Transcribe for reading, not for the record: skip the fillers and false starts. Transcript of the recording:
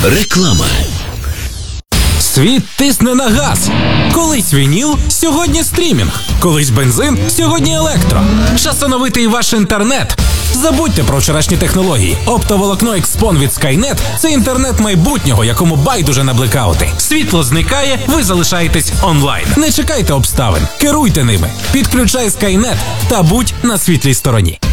Реклама. Світ тисне на газ. Колись вініл, сьогодні стрімінг. Колись бензин, сьогодні електро. Час оновити і ваш інтернет. Забудьте про вчорашні технології. Оптоволокно Xpon від Skynet – це інтернет майбутнього, якому байдуже на блекаути. Світло зникає, ви залишаєтесь онлайн. Не чекайте обставин, керуйте ними. Підключай Skynet та будь на світлій стороні.